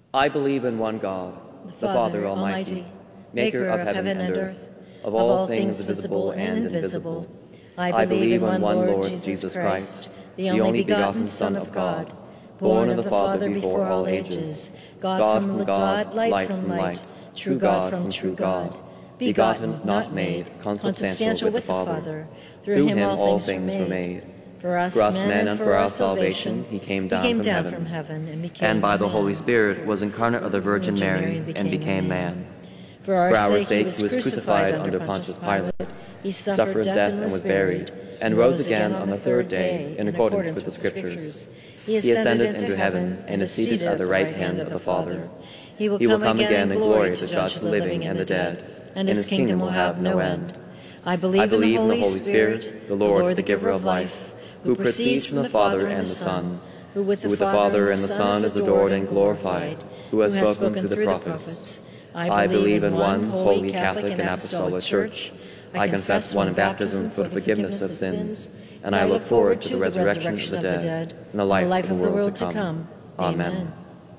I believe in one God, the Father Almighty, maker of heaven and earth, of all things visible and invisible. I believe in one Lord Jesus Christ, the only begotten Son of God, born of the Father before all ages, God from God, light from light, true God from true God, begotten, not made, consubstantial with the Father. Through him all things were made. For us men and for our salvation, he came down from heaven, and by the Holy Spirit was incarnate of the Virgin Mary and became man. For our sake he was crucified under Pontius Pilate. He suffered death and was buried, and rose again on the third day in accordance with the Scriptures. He ascended into heaven and is seated at the right hand of the Father. He will come again in glory to judge the living and the dead, and his kingdom will have no end. I believe in the Holy Spirit, the Lord, the giver of life, who proceeds from the Father and the Son, who with the Father and the Son is adored and glorified, who has spoken through the prophets. I believe in one holy Catholic and Apostolic Church. I confess one baptism for the forgiveness of sins, and I look forward to the resurrection of the dead and the life of the world to come. Amen.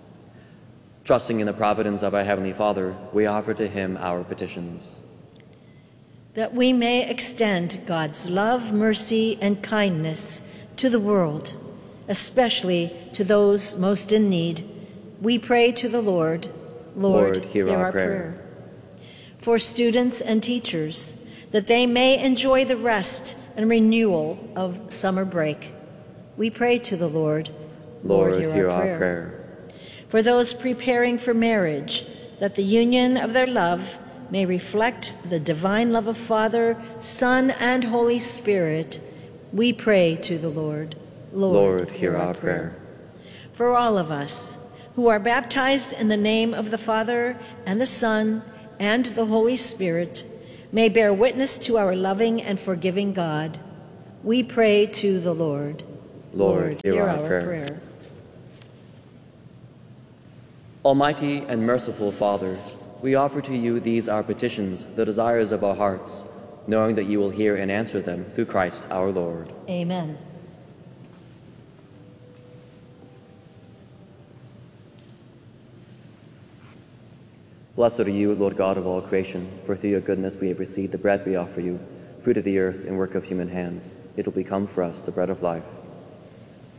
Trusting in the providence of our Heavenly Father, we offer to him our petitions. That we may extend God's love, mercy, and kindness to the world, especially to those most in need, we pray to the Lord. Lord, hear our prayer. For students and teachers, that they may enjoy the rest and renewal of summer break, we pray to the Lord. Lord, hear our prayer. For those preparing for marriage, that the union of their love may reflect the divine love of Father, Son, and Holy Spirit, we pray to the Lord. Lord, hear our prayer. For all of us who are baptized in the name of the Father and the Son and the Holy Spirit, may bear witness to our loving and forgiving God, we pray to the Lord. Lord, hear our prayer. Almighty and merciful Father, we offer to you these our petitions, the desires of our hearts, knowing that you will hear and answer them through Christ our Lord. Amen. Blessed are you, Lord God of all creation, for through your goodness we have received the bread we offer you, fruit of the earth and work of human hands. It will become for us the bread of life.